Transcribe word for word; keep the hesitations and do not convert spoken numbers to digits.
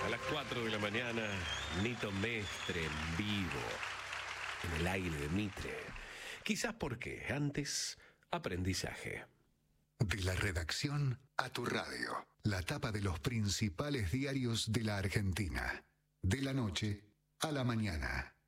A las cuatro de la mañana, Nito Mestre en vivo, en el aire de Mitre. Quizás porque antes, aprendizaje. De la redacción a tu radio. La tapa de los principales diarios de la Argentina. De la noche a la mañana.